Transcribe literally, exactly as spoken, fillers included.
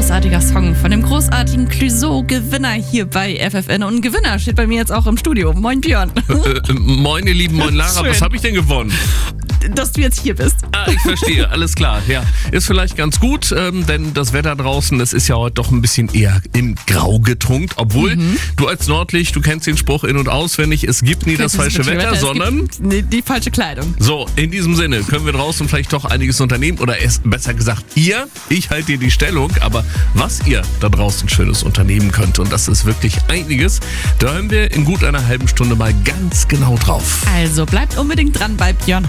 großartiger Song von dem großartigen Clouseau-Gewinner hier bei F F N. Und ein Gewinner steht bei mir jetzt auch im Studio. Moin Björn. Äh, moin ihr Lieben, moin Lara, Schön. Was habe ich denn gewonnen? Dass du jetzt hier bist. Ah, ich verstehe, alles klar. Ja, ist vielleicht ganz gut, ähm, denn das Wetter draußen, das ist ja heute doch ein bisschen eher im Grau getunkt. Obwohl, mhm. du als Nordlicht, du kennst den Spruch in- und auswendig, es gibt nie das falsche Wetter, Wetter sondern... Es gibt die, die falsche Kleidung. So, in diesem Sinne können wir draußen vielleicht doch einiges unternehmen oder es, besser gesagt ihr, ich halte dir die Stellung, aber was ihr da draußen Schönes unternehmen könnt, und das ist wirklich einiges, da hören wir in gut einer halben Stunde mal ganz genau drauf. Also bleibt unbedingt dran bei Björn